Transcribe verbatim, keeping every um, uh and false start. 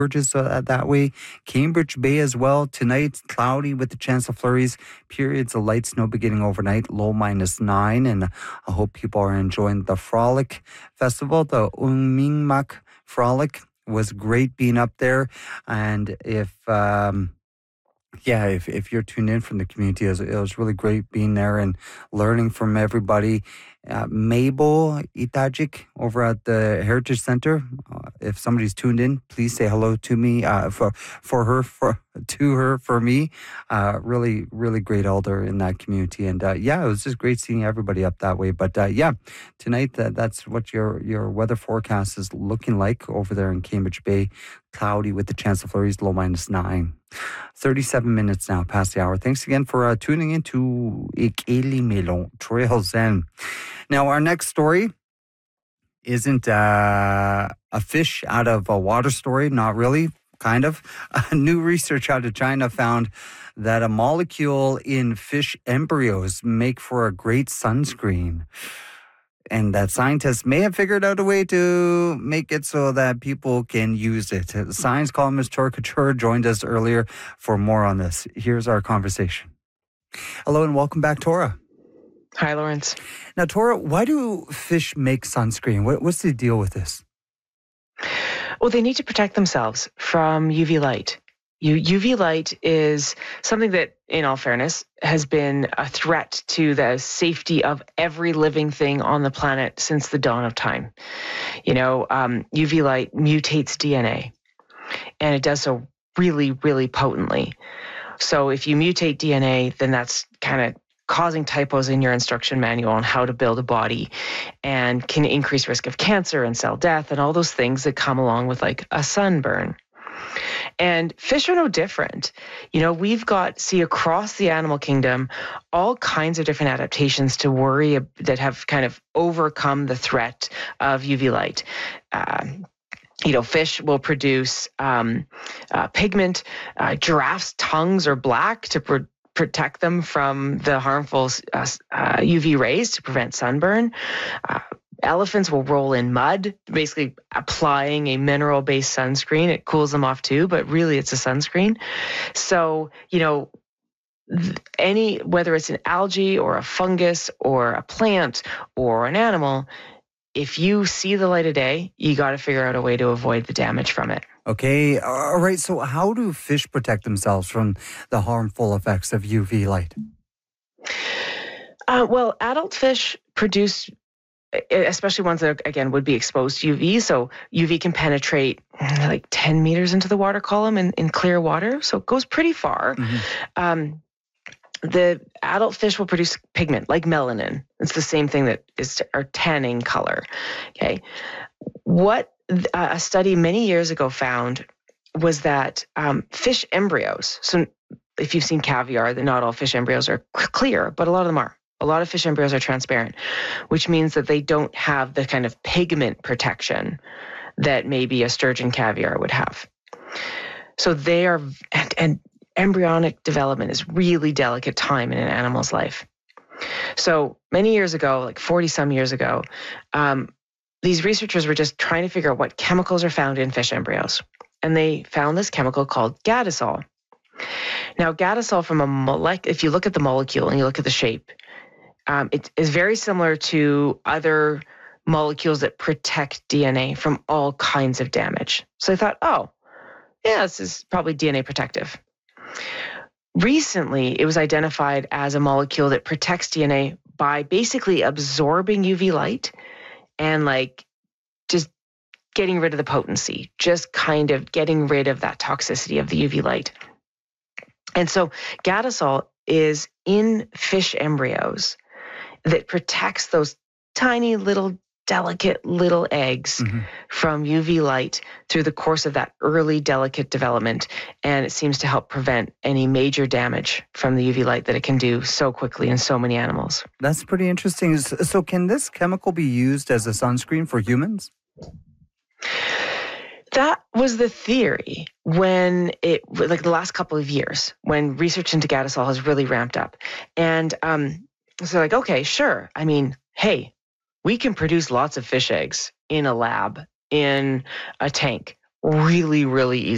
Just uh, that way. Cambridge Bay as well. Tonight, cloudy with the chance of flurries. Periods of light snow beginning overnight, low minus nine. And I hope people are enjoying the Frolic Festival. The Ungmingmak Frolic was great being up there. And if... Um, Yeah, if, if you're tuned in from the community, it was, it was really great being there and learning from everybody. Uh, Mabel Itajik over at the Heritage Center. Uh, if somebody's tuned in, please say hello to me, uh, for for her, for to her, for me. Uh, really, really great elder in that community. And uh, yeah, it was just great seeing everybody up that way. But uh, yeah, tonight, uh, that's what your, your weather forecast is looking like over there in Cambridge Bay. Cloudy with the chance of flurries, low minus nine. thirty-seven minutes now past the hour. Thanks again for uh, tuning in to Ikeli Melon Trail Zen. Now, our next story isn't uh, a fish out of a water story. Not really, kind of. Uh, new research out of China found that a molecule in fish embryos make for a great sunscreen. And that scientists may have figured out a way to make it so that people can use it. Science columnist Tora Couture joined us earlier for more on this. Here's our conversation. Hello and welcome back, Tora. Hi, Lawrence. Now, Tora, why do fish make sunscreen? What, what's the deal with this? Well, they need to protect themselves from U V light. U V light is something that, in all fairness, has been a threat to the safety of every living thing on the planet since the dawn of time. You know, um, U V light mutates D N A, and it does so really, really potently. So if you mutate D N A, then that's kind of causing typos in your instruction manual on how to build a body, and can increase risk of cancer and cell death and all those things that come along with like a sunburn. And fish are no different. You know, we've got, see, across the animal kingdom, all kinds of different adaptations to worry that have kind of overcome the threat of U V light. Um, you know, fish will produce um, uh, pigment. Uh, giraffes' tongues are black to pr- protect them from the harmful uh, uh, U V rays to prevent sunburn. Uh, Elephants will roll in mud, basically applying a mineral-based sunscreen. It cools them off too, but really it's a sunscreen. So, you know, any, whether it's an algae or a fungus or a plant or an animal, if you see the light of day, you got to figure out a way to avoid the damage from it. Okay. All right. So how do fish protect themselves from the harmful effects of U V light? Uh, well, adult fish produce, especially ones that, again, would be exposed to U V. So U V can penetrate like ten meters into the water column in, in clear water. So it goes pretty far. Mm-hmm. Um, the adult fish will produce pigment like melanin. It's the same thing that is our tanning color. Okay. What uh, a study many years ago found was that um, fish embryos, so if you've seen caviar, then not all fish embryos are clear, but a lot of them are. A lot of fish embryos are transparent, which means that they don't have the kind of pigment protection that maybe a sturgeon caviar would have. So they are, and, and embryonic development is really delicate time in an animal's life. So many years ago, like forty some years ago, um, these researchers were just trying to figure out what chemicals are found in fish embryos. And they found this chemical called gadisol. Now, gadisol from a molecule, if you look at the molecule and you look at the shape, Um, it is very similar to other molecules that protect D N A from all kinds of damage. So I thought, oh, yeah, this is probably D N A protective. Recently, it was identified as a molecule that protects D N A by basically absorbing U V light and like just getting rid of the potency, just kind of getting rid of that toxicity of the U V light. And so gadisol is in fish embryos that protects those tiny little delicate little eggs mm-hmm. from U V light through the course of that early delicate development. And it seems to help prevent any major damage from the U V light that it can do so quickly in so many animals. That's pretty interesting. So can this chemical be used as a sunscreen for humans? That was the theory when it, like the last couple of years, when research into gadisol has really ramped up. And um, so like, okay, sure. I mean, hey, we can produce lots of fish eggs in a lab, in a tank, really, really easily.